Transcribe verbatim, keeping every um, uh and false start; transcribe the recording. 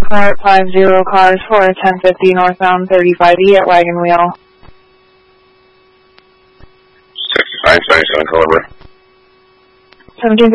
Car five zero cars for ten fifty northbound thirty-five E at Wagon Wheel. sixty-five seventy-seven Caliber. seventeen